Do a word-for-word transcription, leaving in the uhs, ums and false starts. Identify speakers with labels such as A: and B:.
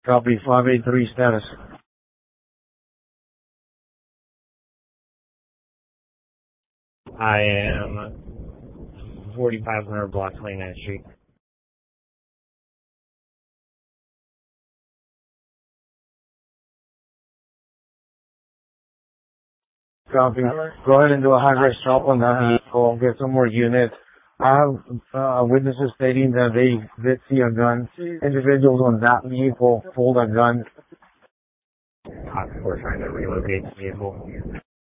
A: Copy five eight three status.
B: I am forty-five hundred block twenty-ninth Street.
A: Copy. Go ahead and do a high-grade stop on that vehicle. Get some more units. I have uh, witnesses stating that they did see a gun. Individuals on that vehicle pulled a gun.
B: We're trying to relocate the vehicle.